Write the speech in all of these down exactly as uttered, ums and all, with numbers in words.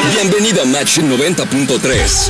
Bienvenido a Match noventa punto tres.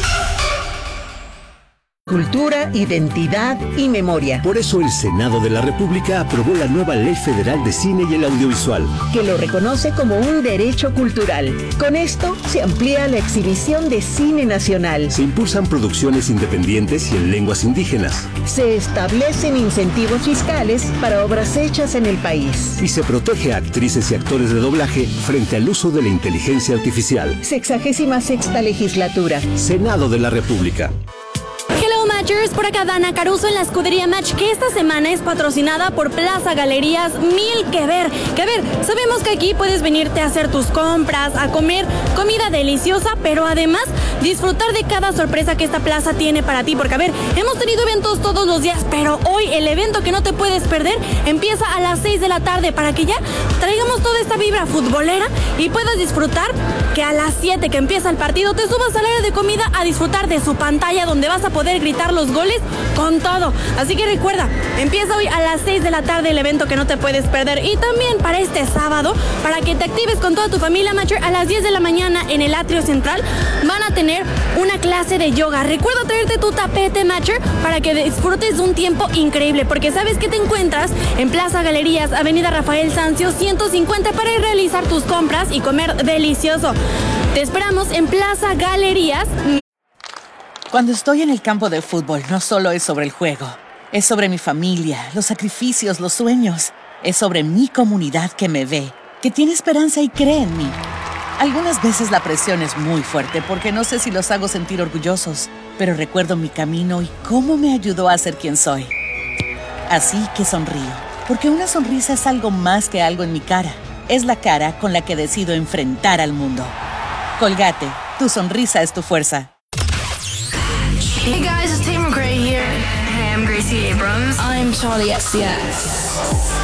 Cultura, identidad y memoria. Por eso el Senado de la República aprobó la nueva Ley Federal de Cine y el Audiovisual, que lo reconoce como un derecho cultural. Con esto se amplía la exhibición de cine nacional. Se impulsan producciones independientes y en lenguas indígenas. Se establecen incentivos fiscales para obras hechas en el país. Y se protege a actrices y actores de doblaje frente al uso de la inteligencia artificial. Sexagésima sexta legislatura. Senado de la República. Hello Matchers, por acá Dana Caruso en la escudería Match, que esta semana es patrocinada por Plaza Galerías Mil que Ver. Que ver, sabemos que aquí puedes venirte a hacer tus compras, a comer comida deliciosa, pero además disfrutar de cada sorpresa que esta plaza tiene para ti. Porque a ver, hemos tenido eventos todos los días, pero hoy el evento que no te puedes perder empieza a las seis de la tarde para que ya traigamos toda esta vibra futbolera y puedas disfrutar que a las siete que empieza el partido te subas al área de comida a disfrutar de su pantalla donde vas a poder gritar los goles con todo. Así que recuerda, empieza hoy a las seis de la tarde el evento que no te puedes perder. Y también para este sábado, para que te actives con toda tu familia Matcher, a las diez de la mañana en el atrio central van a tener una clase de yoga. Recuerda traerte tu tapete Matcher para que disfrutes de un tiempo increíble, porque sabes que te encuentras en Plaza Galerías, Avenida Rafael Sanzio ciento cincuenta, para ir a realizar tus compras y comer delicioso. Te esperamos en Plaza Galerías. Cuando estoy en el campo de fútbol, no solo es sobre el juego. Es sobre mi familia, los sacrificios, los sueños. Es sobre mi comunidad que me ve, que tiene esperanza y cree en mí. Algunas veces la presión es muy fuerte porque no sé si los hago sentir orgullosos, pero recuerdo mi camino y cómo me ayudó a ser quien soy. Así que sonrío, porque una sonrisa es algo más que algo en mi cara. Es la cara con la que decido enfrentar al mundo. Colgate, tu sonrisa es tu fuerza. Hey guys, it's Tamer Gray here. Hey, I'm Gracie Abrams. I'm Charlie X C X.